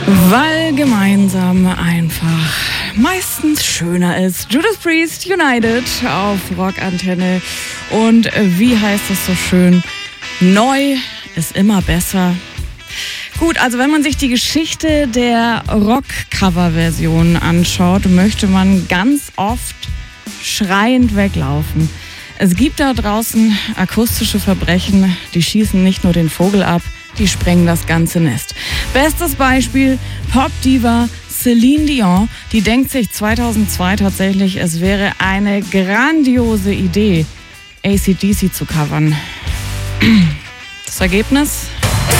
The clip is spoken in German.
Weil gemeinsam einfach meistens schöner ist. Judas Priest, United auf Rockantenne. Und wie heißt es so schön? Neu ist immer besser. Gut, also wenn man sich die Geschichte der Rock-Cover-Version anschaut, möchte man ganz oft schreiend weglaufen. Es gibt da draußen akustische Verbrechen, die schießen nicht nur den Vogel ab, die sprengen das ganze Nest. Bestes Beispiel, Pop-Diva Celine Dion, die denkt sich 2002 tatsächlich, es wäre eine grandiose Idee, AC/DC zu covern. Das Ergebnis?